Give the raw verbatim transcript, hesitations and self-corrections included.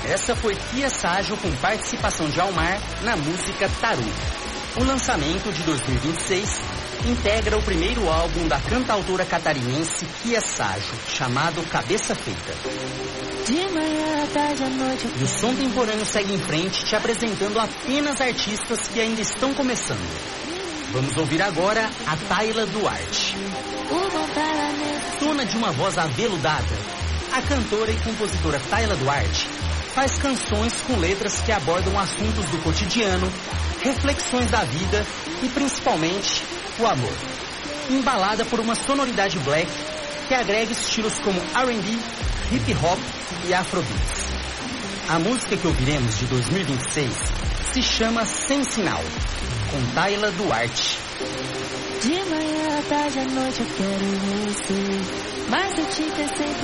Essa foi Kia Sajo com participação de Almar na música Taru. O lançamento de dois mil e vinte e seis integra o primeiro álbum da cantautora catarinense Kia Sajo, chamado Cabeça Feita. De manhã, tarde, à noite. E o Som Temporâneo segue em frente, te apresentando apenas artistas que ainda estão começando. Vamos ouvir agora a Tayla Duarte. Dona de uma voz aveludada, a cantora e compositora Tayla Duarte faz canções com letras que abordam assuntos do cotidiano, reflexões da vida e, principalmente, o amor. Embalada por uma sonoridade black que agrega estilos como R and B, hip hop e afrobeats. A música que ouviremos de dois mil e vinte e seis se chama Sem Sinal, com Tayla Duarte. De manhã, à tarde, à noite eu quero você, mas eu te ter sempre